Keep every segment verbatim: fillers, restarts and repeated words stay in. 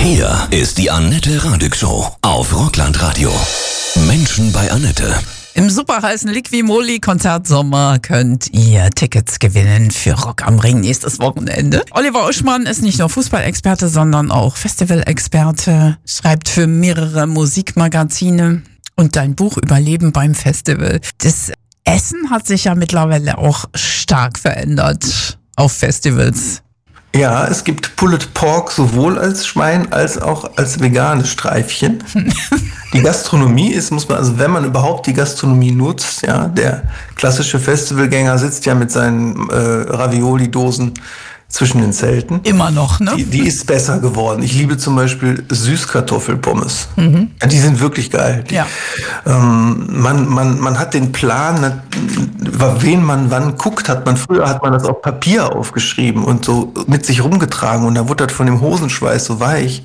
Hier ist die Annette Radig Show auf Rockland-Radio. Menschen bei Annette. Im super heißen Liqui-Moly Konzertsommer könnt ihr Tickets gewinnen für Rock am Ring nächstes Wochenende. Oliver Uschmann ist nicht nur Fußballexperte, sondern auch Festivalexperte, schreibt für mehrere Musikmagazine und dein Buch Überleben beim Festival. Das Essen hat sich ja mittlerweile auch stark verändert auf Festivals. Ja, es gibt Pulled Pork sowohl als Schwein als auch als veganes Streifchen. Die Gastronomie ist, muss man, also wenn man überhaupt die Gastronomie nutzt, ja, der klassische Festivalgänger sitzt ja mit seinen äh, Ravioli-Dosen zwischen den Zelten. Immer noch, ne? Die, die ist besser geworden. Ich liebe zum Beispiel Süßkartoffelpommes. Mhm. Ja, die sind wirklich geil. Die, ja. ähm, man, man, man hat den Plan, wen man wann guckt, hat man früher hat man das auf Papier aufgeschrieben und so mit sich rumgetragen und da wurde das von dem Hosenschweiß so weich.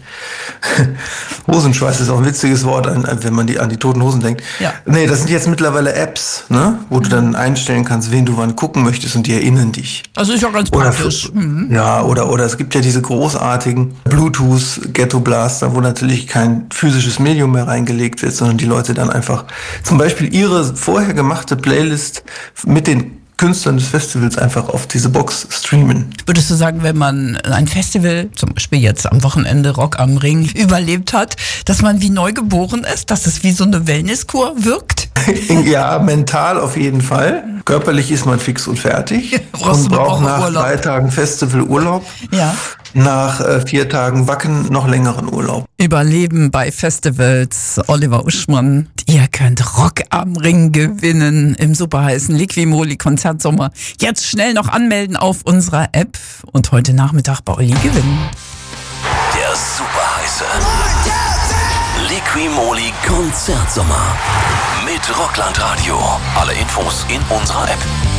Hosenschweiß ist auch ein witziges Wort, wenn man die, an die Toten Hosen denkt. Ja. Nee, das sind jetzt mittlerweile Apps, ne, wo du dann einstellen kannst, wen du wann gucken möchtest und die erinnern dich. Also ist ja ganz praktisch. Oder, mhm. Ja, oder, oder es gibt ja diese großartigen Bluetooth-Ghetto-Blaster, wo natürlich kein physisches Medium mehr reingelegt wird, sondern die Leute dann einfach zum Beispiel ihre vorher gemachte Playlist mit den Künstlern des Festivals einfach auf diese Box streamen. Würdest du sagen, wenn man ein Festival, zum Beispiel jetzt am Wochenende Rock am Ring, überlebt hat, dass man wie neu geboren ist, dass es wie so eine Wellnesskur wirkt? Ja, mental auf jeden Fall. Körperlich ist man fix und fertig und braucht nach Urlaub. drei Tagen Festivalurlaub. Ja. Nach äh, vier Tagen Wacken noch längeren Urlaub. Überleben bei Festivals. Oliver Uschmann. Ihr könnt Rock am Ring gewinnen im superheißen Liqui-Moly Konzertsommer. Jetzt schnell noch anmelden auf unserer App und heute Nachmittag bei Olli gewinnen. Der superheiße Liqui-Moly Konzertsommer mit Rockland Radio. Alle Infos in unserer App.